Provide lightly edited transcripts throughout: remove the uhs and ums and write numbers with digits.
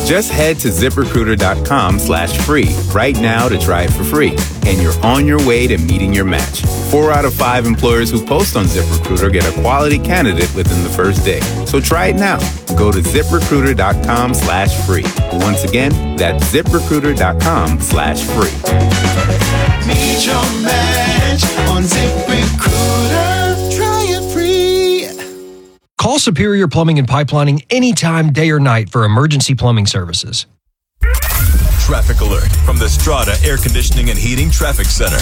Just head to ZipRecruiter.com/free right now to try it for free. And you're on your way to meeting your match. 4 out of 5 employers who post on ZipRecruiter get a quality candidate within the first day. So try it now. Go to ZipRecruiter.com/free. Once again, that's ZipRecruiter.com/free. Meet your match on ZipRecruiter. Try it free. Call Superior Plumbing and Pipelining anytime, day or night for emergency plumbing services. Traffic alert from the Strata Air Conditioning and Heating Traffic Center.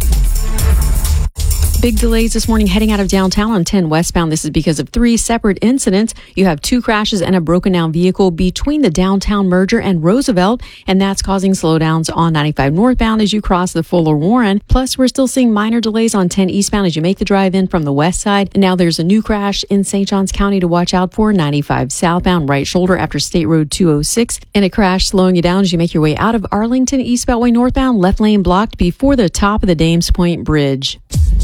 Big delays this morning heading out of downtown on 10 westbound. This is because of 3 separate incidents. You have 2 crashes and a broken down vehicle between the downtown merger and Roosevelt, and that's causing slowdowns on 95 northbound as you cross the Fuller Warren. Plus, we're still seeing minor delays on 10 eastbound as you make the drive in from the west side. And now there's a new crash in St. Johns County to watch out for. 95 southbound right shoulder after State Road 206, and a crash slowing you down as you make your way out of Arlington East Beltway northbound. Left lane blocked before the top of the Dames Point Bridge.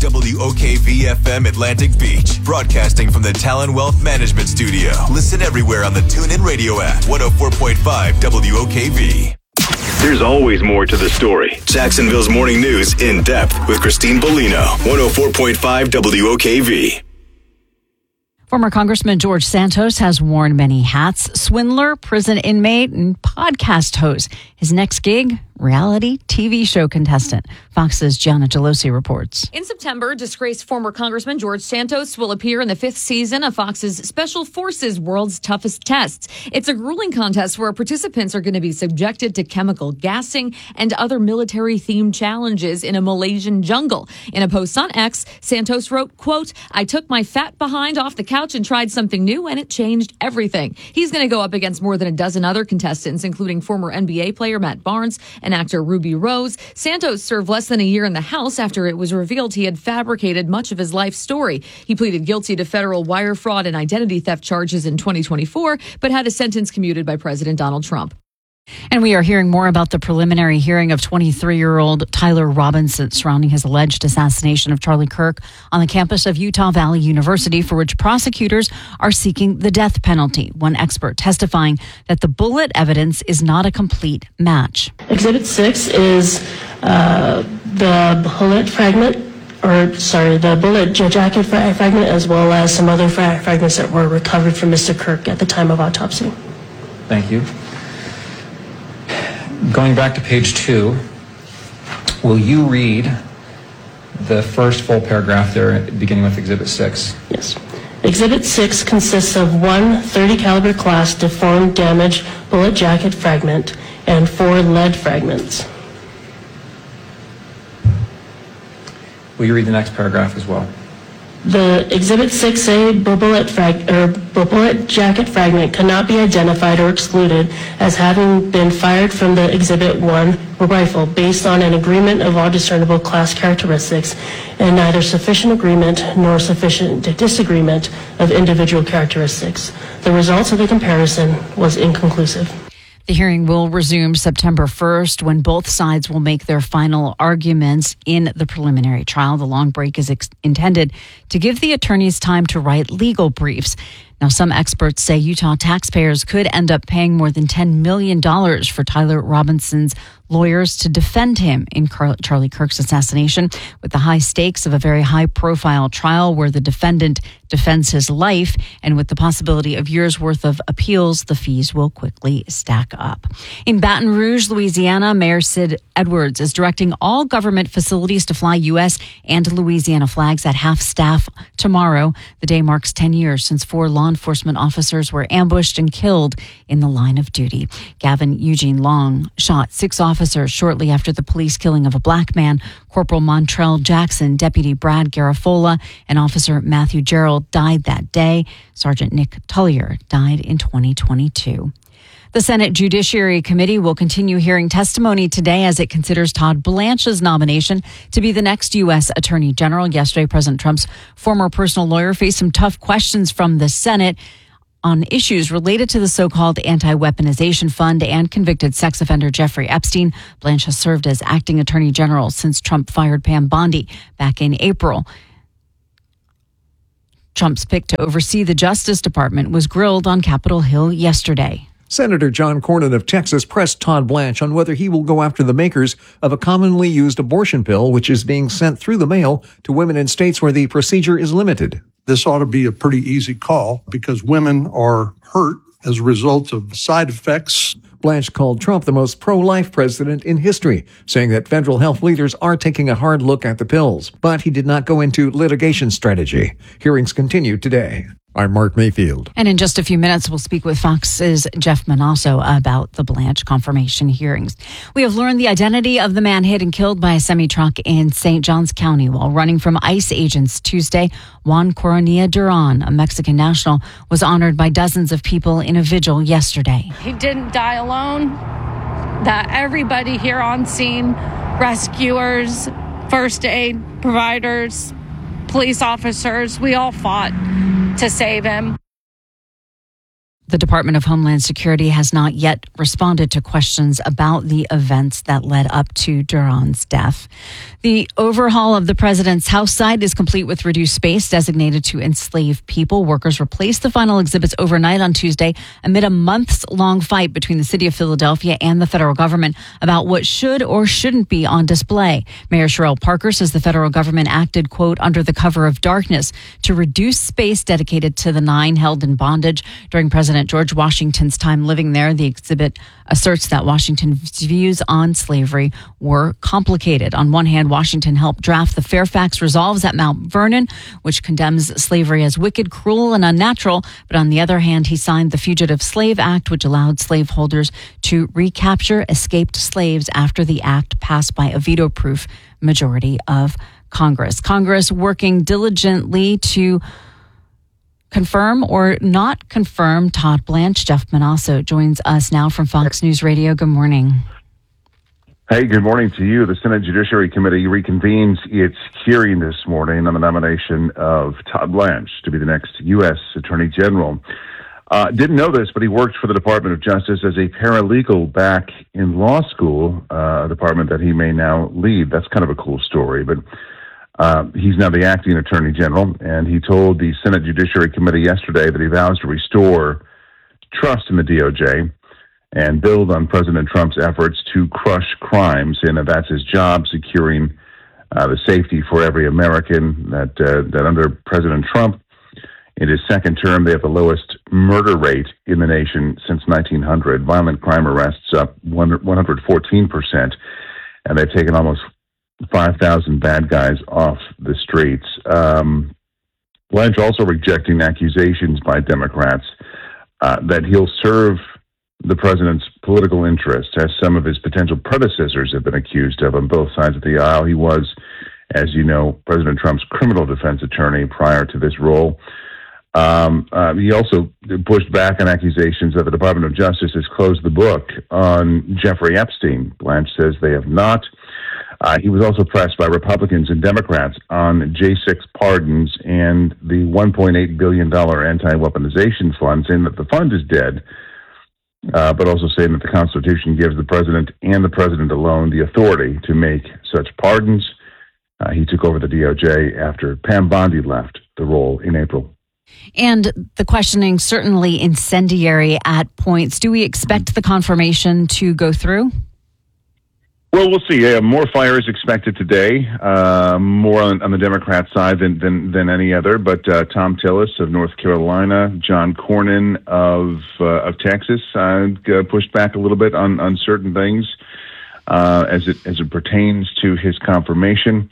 WOKV-FM Atlantic Beach, broadcasting from the Talon Wealth Management Studio. Listen everywhere on the TuneIn Radio app. 104.5 WOKV. There's always more to the story. Jacksonville's Morning News in depth with Christine Bellino. 104.5 WOKV. Former Congressman George Santos has worn many hats: swindler, prison inmate, and podcast host. His next gig, reality TV show contestant. Fox's Gianna Gelosi reports. In September, disgraced former Congressman George Santos will appear in the 5th season of Fox's Special Forces World's Toughest Tests. It's a grueling contest where participants are going to be subjected to chemical gassing and other military-themed challenges in a Malaysian jungle. In a post on X, Santos wrote, quote, "I took my fat behind off the couch and tried something new, and it changed everything." He's going to go up against more than a dozen other contestants, including former NBA player Matt Barnes and actor Ruby Rose. Santos served less than a year in the House after it was revealed he had fabricated much of his life story. He pleaded guilty to federal wire fraud and identity theft charges in 2024, but had a sentence commuted by President Donald Trump. And we are hearing more about the preliminary hearing of 23-year-old Tyler Robinson surrounding his alleged assassination of Charlie Kirk on the campus of Utah Valley University, for which prosecutors are seeking the death penalty. One expert testifying that the bullet evidence is not a complete match. Exhibit 6 is the bullet fragment, the bullet jacket fragment, as well as some other fragments that were recovered from Mr. Kirk at the time of autopsy. Thank you. Going back to page 2, will you read the first full paragraph there, beginning with Exhibit 6? Yes. Exhibit 6 consists of one .30 caliber class deformed damaged bullet jacket fragment and 4 lead fragments. Will you read the next paragraph as well? The Exhibit 6A bullet jacket fragment cannot be identified or excluded as having been fired from the Exhibit 1 rifle based on an agreement of all discernible class characteristics and neither sufficient agreement nor sufficient disagreement of individual characteristics. The results of the comparison was inconclusive. The hearing will resume September 1st when both sides will make their final arguments in the preliminary trial. The long break is intended to give the attorneys time to write legal briefs. Now, some experts say Utah taxpayers could end up paying more than $10 million for Tyler Robinson's lawyers to defend him in Charlie Kirk's assassination, with the high stakes of a very high-profile trial where the defendant defends his life, and with the possibility of years' worth of appeals, the fees will quickly stack up. In Baton Rouge, Louisiana, Mayor Sid Edwards is directing all government facilities to fly U.S. and Louisiana flags at half-staff tomorrow. The day marks 10 years since 4 law enforcement officers were ambushed and killed in the line of duty. Gavin Eugene Long shot 6 officers shortly after the police killing of a black man. Corporal Montrell Jackson, Deputy Brad Garafola, and Officer Matthew Gerald died that day. Sergeant Nick Tullier died in 2022. The Senate Judiciary Committee will continue hearing testimony today as it considers Todd Blanche's nomination to be the next U.S. Attorney General. Yesterday, President Trump's former personal lawyer faced some tough questions from the Senate on issues related to the so-called anti-weaponization fund and convicted sex offender Jeffrey Epstein. Blanche has served as acting attorney general since Trump fired Pam Bondi back in April. Trump's pick to oversee the Justice Department was grilled on Capitol Hill yesterday. Senator John Cornyn of Texas pressed Todd Blanche on whether he will go after the makers of a commonly used abortion pill, which is being sent through the mail to women in states where the procedure is limited. This ought to be a pretty easy call because women are hurt as a result of side effects. Blanche called Trump the most pro-life president in history, saying that federal health leaders are taking a hard look at the pills. But he did not go into litigation strategy. Hearings continue today. I'm Mark Mayfield. And in just a few minutes, we'll speak with Fox's Jeff Manasso about the Blanche confirmation hearings. We have learned the identity of the man hit and killed by a semi-truck in St. Johns County while running from ICE agents Tuesday. Juan Coronilla Duran, a Mexican national, was honored by dozens of people in a vigil yesterday. He didn't die alone. That everybody here on scene, rescuers, first aid providers, police officers, we all fought to save him. The Department of Homeland Security has not yet responded to questions about the events that led up to Duran's death. The overhaul of the president's house site is complete with reduced space designated to enslaved people. Workers replaced the final exhibits overnight on Tuesday amid a months-long fight between the city of Philadelphia and the federal government about what should or shouldn't be on display. Mayor Sherrell Parker says the federal government acted, quote, under the cover of darkness to reduce space dedicated to the 9 held in bondage during President George Washington's time living there. The exhibit asserts that Washington's views on slavery were complicated. On one hand, Washington helped draft the Fairfax Resolves at Mount Vernon, which condemns slavery as wicked, cruel, and unnatural. But on the other hand, he signed the Fugitive Slave Act, which allowed slaveholders to recapture escaped slaves after the act passed by a veto-proof majority of Congress. Congress working diligently to confirm or not confirm Todd Blanche. Jeff Manasso joins us now from Fox News Radio. Good morning. Hey, good morning to you. The Senate Judiciary Committee reconvenes its hearing this morning on the nomination of Todd Blanche to be the next U.S. Attorney General. Didn't know this, but he worked for the Department of Justice as a paralegal back in law school, a department that he may now lead. That's kind of a cool story, but he's now the acting Attorney General, and he told the Senate Judiciary Committee yesterday that he vows to restore trust in the DOJ and build on President Trump's efforts to crush crimes, and that's his job, securing the safety for every American. That under President Trump, in his second term, they have the lowest murder rate in the nation since 1900. Violent crime arrests up 114%, and they've taken almost 5,000 bad guys off the streets. Blanche also rejecting accusations by Democrats that he'll serve the president's political interests, as some of his potential predecessors have been accused of on both sides of the aisle. He was, as you know, President Trump's criminal defense attorney prior to this role. He also pushed back on accusations that the Department of Justice has closed the book on Jeffrey Epstein. Blanche says they have not. He was also pressed by Republicans and Democrats on J6 pardons and the $1.8 billion anti-weaponization fund, saying that the fund is dead, but also saying that the Constitution gives the president and the president alone the authority to make such pardons. He took over the DOJ after Pam Bondi left the role in April. And the questioning certainly incendiary at points. Do we expect the confirmation to go through? Well, we'll see. More fire is expected today, more on the Democrat side than any other. But Tom Tillis of North Carolina, John Cornyn of Texas pushed back a little bit on certain things as it pertains to his confirmation.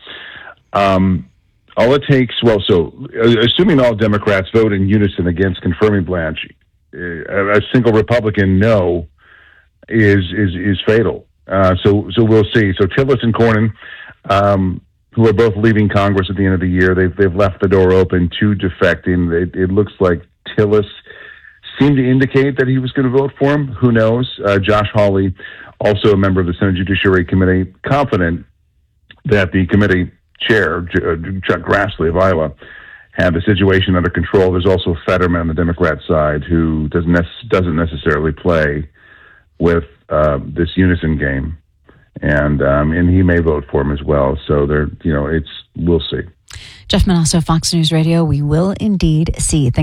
All it takes, assuming all Democrats vote in unison against confirming Blanche, a single Republican no is fatal. So we'll see. So Tillis and Cornyn, who are both leaving Congress at the end of the year, they've left the door open to defecting. It looks like Tillis seemed to indicate that he was going to vote for him. Who knows? Josh Hawley, also a member of the Senate Judiciary Committee, confident that the committee chair, Chuck Grassley of Iowa, had the situation under control. There's also Fetterman on the Democrat side, who doesn't necessarily play with this unison game, and he may vote for him as well. So we'll see. Jeff Manasso, Fox News Radio. We will indeed see.